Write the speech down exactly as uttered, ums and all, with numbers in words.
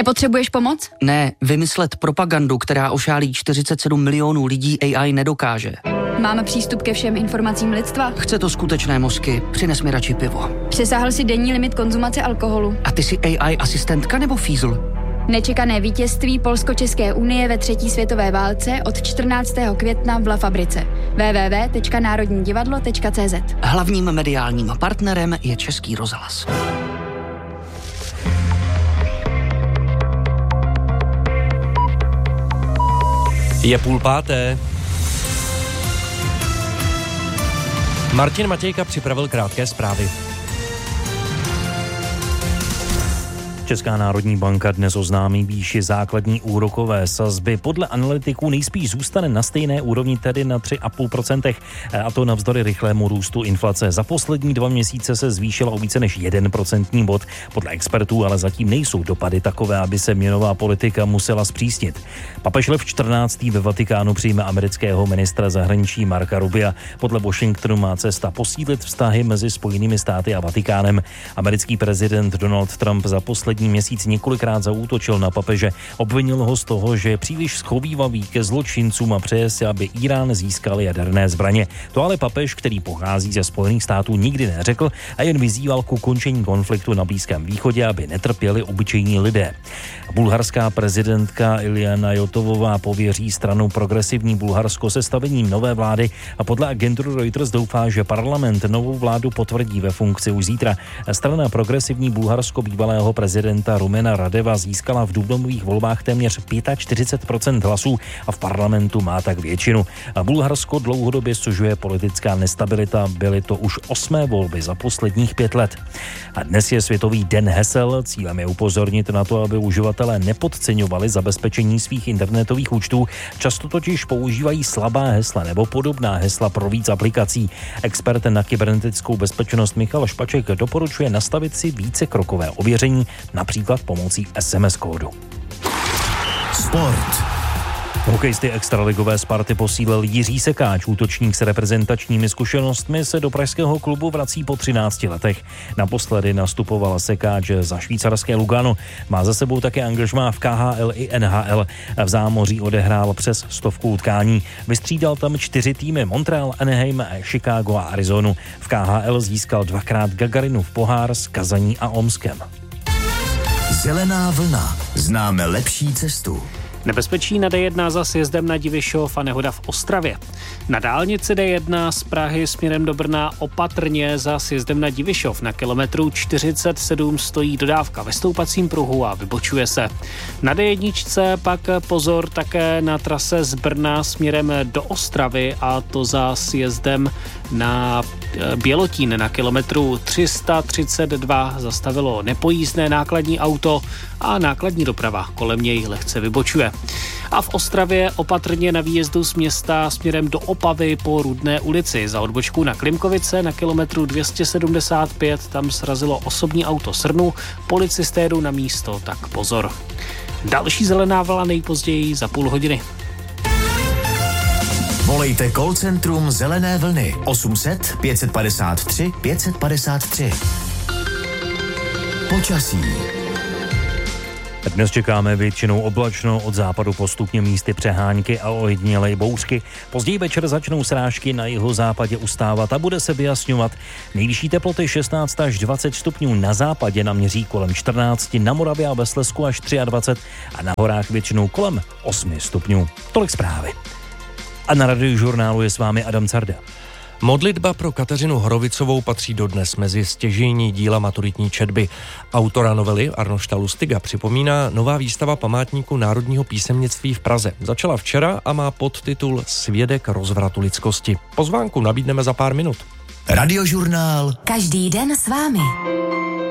Nepotřebuješ pomoc? Ne, vymyslet propagandu, která ošálí čtyřicet sedm milionů lidí, A I nedokáže. Máme přístup ke všem informacím lidstva? Chce to skutečné mozky, přines mi radši pivo. Přesáhl si denní limit konzumace alkoholu. A ty jsi A I asistentka nebo fízl? Nečekané vítězství Polsko-České unie ve třetí světové válce od čtrnáctého května v La Fabrice. w w w tečka národní divadlo tečka c z. Hlavním mediálním partnerem je Český rozhlas. Je půl páté. Martin Matějka připravil krátké zprávy. Česká národní banka dnes oznámí výši základní úrokové sazby. Podle analytiků nejspíš zůstane na stejné úrovni, tedy na tři celá pět procenta, a to navzdory rychlému růstu inflace. Za poslední dva měsíce se zvýšila o více než jeden procentní bod. Podle expertů ale zatím nejsou dopady takové, aby se měnová politika musela zpřísnit. Papež Lev čtrnáctý ve Vatikánu přijme amerického ministra zahraničí Marca Rubia. Podle Washingtonu má cesta posílit vztahy mezi Spojenými státy a Vatikánem. Americký prezident Donald Trump za poslední měsíc několikrát zaútočil na papeže, obvinil ho z toho, že je příliš schovívavý ke zločincům a přeje si, aby Irán získal jaderné zbraně. To ale papež, který pochází ze Spojených států, nikdy neřekl a jen vyzýval k ukončení konfliktu na Blízkém východě, aby netrpěli obyčejní lidé. Bulharská prezidentka Iliana Jotovová pověří stranu Progresivní Bulharsko sestavením nové vlády a podle agentury Reuters doufá, že parlament novou vládu potvrdí ve funkci už zítra. Strana Progresivní Bulharsko bývalého prezidenta Rumena Radeva získala v dubnových volbách téměř čtyřicet pět procent hlasů a v parlamentu má tak většinu. A Bulharsko dlouhodobě sužuje politická nestabilita, byly to už osmé volby za posledních pět let. A dnes je Světový den hesel, cílem je upozornit na to, aby uživatelé nepodceňovali zabezpečení svých internetových účtů, často totiž používají slabá hesla nebo podobná hesla pro víc aplikací. Expert na kybernetickou bezpečnost Michal Špaček doporučuje nastavit si vícekrokové ověření, například pomocí es em es kódu. Sport. Hokejisty extraligové Sparty posílil Jiří Sekáč. Útočník s reprezentačními zkušenostmi se do pražského klubu vrací po třinácti letech. Naposledy nastupoval Sekáč za švýcarské Lugano. Má za sebou také angažmá v ká há el i en há el. V zámoří odehrál přes stovku utkání. Vystřídal tam čtyři týmy: Montreal, Anaheim, Chicago a Arizonu. V ká há el získal dvakrát Gagarinův pohár s Kazaní a Omskem. Zelená vlna. Známe lepší cestu. Nebezpečí na dé jedna za sjezdem na Divišov a nehoda v Ostravě. Na dálnici dé jedna z Prahy směrem do Brna opatrně za sjezdem na Divišov. Na kilometru čtyřicet sedm stojí dodávka ve stoupacím pruhu a vybočuje se. Na dé jedna pak pozor také na trase z Brna směrem do Ostravy, a to za sjezdem na Bělotín. Na kilometru tři sta třicet dva zastavilo nepojízdné nákladní auto a nákladní doprava kolem něj lehce vybočuje. A v Ostravě opatrně na výjezdu z města směrem do Opavy po Rudné ulici. Za odbočku na Klimkovice na kilometru dvě stě sedmdesát pět tam srazilo osobní auto srnu, policisté jedou na místo, tak pozor. Další zelená vlna nejpozději za půl hodiny. Volejte call centrum Zelené vlny osm set pět padesát tři pět padesát tři. Počasí. Dnes čekáme většinou oblačno, od západu postupně místy přehánky a ojedinělé bouřky. Později večer začnou srážky na jihozápadě ustávat a bude se vyjasňovat. Nejvyšší teploty šestnáct až dvacet stupňů, na západě naměří kolem čtrnáct, na Moravě a ve Slezsku až dvacet tři a na horách většinou kolem osm stupňů. Tolik zprávy. A na Radiožurnálu je s vámi Adam Carda. Modlitba pro Kateřinu Horovicovou patří dodnes mezi stěžejní díla maturitní četby. Autora novely Arnošta Lustiga připomíná nová výstava památníku národního písemnictví v Praze. Začala včera a má podtitul Svědek rozvratu lidskosti. Pozvánku nabídneme za pár minut. Radiožurnál. Každý den s vámi.